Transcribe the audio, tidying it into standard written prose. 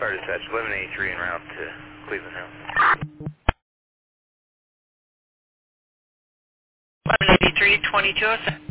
Fire dispatch, 1183 en route to Cleveland House. 1183, 2207.